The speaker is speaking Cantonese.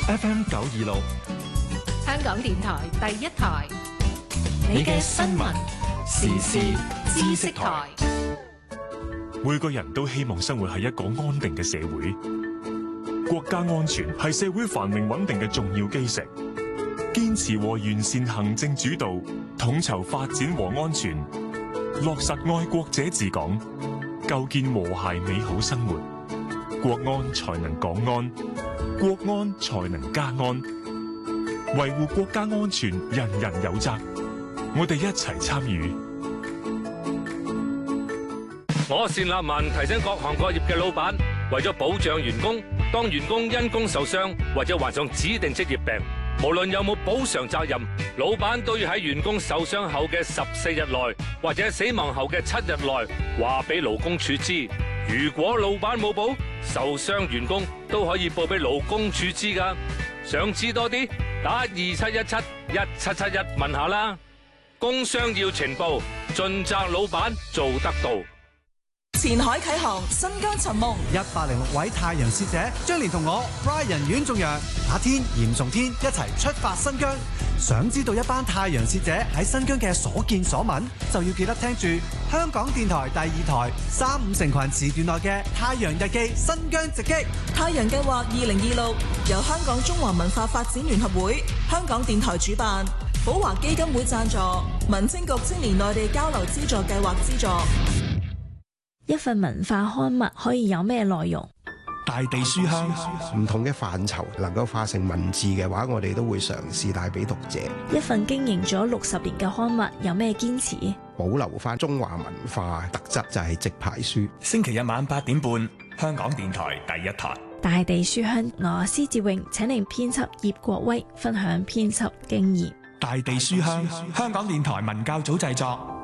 FM 926， 香港電台第一台，你嘅新聞時事知識台。 每個人都希望生活喺一個安定嘅社會，國家安全係社會繁榮穩定嘅重要基石。堅持和完善行政主導，統籌發展和安全，落實愛國者治港，構建和諧美好生活，國安才能港安，國安才能家安。維護國家安全，人人有責，我哋一齊參與。 我單立文提醒各行各業嘅老闆，為咗保障員工，當員工因工受傷或者患上指定職業病，無論有冇補償責任，老闆都要喺員工受傷後嘅14日內，或者死亡後嘅7日內，話俾勞工處知。如果老闆冇報，受傷員工都可以報俾勞工處知㗎。想知多啲，打27171771問下啦。工傷要呈報，盡責老闆做得到。 前海啟航，新疆尋夢 ，106位太陽使者將連同我 Brian 阮仲陽、阿天、嚴重天一齊出發新疆。想知道一班太陽使者喺新疆嘅所見所聞，就要記得聽住香港電台第2台3、5成群時段內嘅《太陽日記》新疆直擊。 太陽計劃2026由香港中華文化發展聯合會、香港電台主辦，寶華基金會贊助，民政局青年內地交流資助計劃資助。 一份文化刊物可以有咩內容？ 大地書香， 唔同嘅範疇能夠化成文字嘅話，我哋都會嘗試帶俾讀者。 一份經營咗60年嘅刊物有咩堅持？ 保留翻中華文化特質，就係直排書。 星期日晚8點半，香港電台第1台。 大地書香，我施志榮請嚟編輯葉國威分享編輯經驗。 大地書香，香港電台文教組製作。